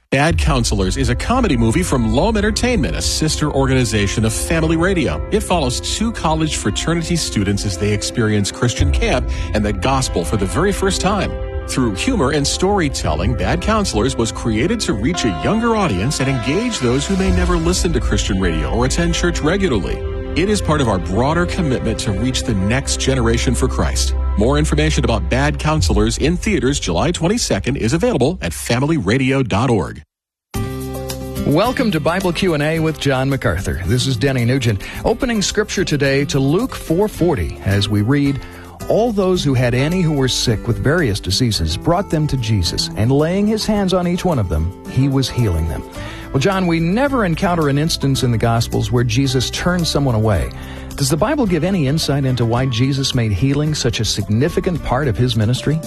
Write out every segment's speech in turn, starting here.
Bad Counselors is a comedy movie from Loam Entertainment, a sister organization of Family Radio. It follows two college fraternity students as they experience Christian camp and the gospel for the very first time. Through humor and storytelling, Bad Counselors was created to reach a younger audience and engage those who may never listen to Christian radio or attend church regularly. It is part of our broader commitment to reach the next generation for Christ. More information about Bad Counselors in theaters July 22nd is available at familyradio.org. Welcome to Bible Q&A with John MacArthur. This is Denny Nugent, opening scripture today to Luke 4:40 as we read, "All those who had any who were sick with various diseases brought them to Jesus, and laying his hands on each one of them, he was healing them." Well, John, we never encounter an instance in the Gospels where Jesus turned someone away. Does the Bible give any insight into why Jesus made healing such a significant part of his ministry?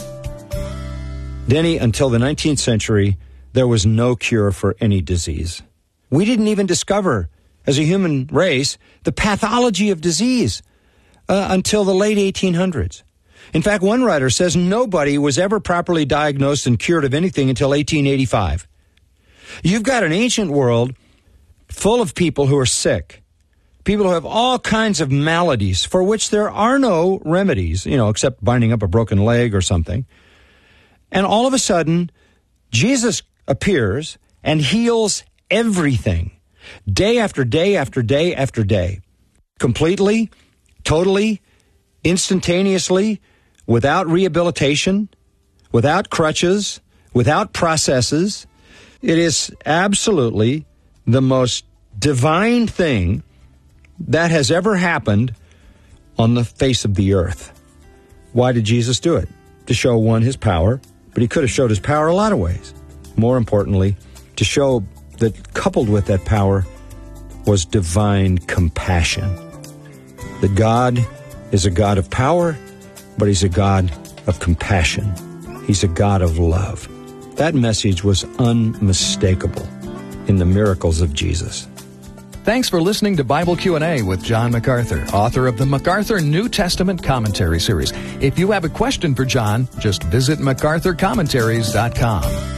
Denny, until the 19th century, there was no cure for any disease. We didn't even discover, as a human race, the pathology of disease until the late 1800s. In fact, one writer says nobody was ever properly diagnosed and cured of anything until 1885. You've got an ancient world full of people who are sick, people who have all kinds of maladies for which there are no remedies, except binding up a broken leg or something. And all of a sudden, Jesus appears and heals everything, day after day after day after day, completely, totally, instantaneously, without rehabilitation, without crutches, without processes. It is absolutely the most divine thing that has ever happened on the face of the earth. Why did Jesus do it? To show, one, his power, but he could have showed his power a lot of ways. More importantly, to show that coupled with that power was divine compassion. That God is a God of power, but he's a God of compassion. He's a God of love. That message was unmistakable in the miracles of Jesus. Thanks for listening to Bible Q&A with John MacArthur, author of the MacArthur New Testament Commentary Series. If you have a question for John, just visit MacArthurCommentaries.com.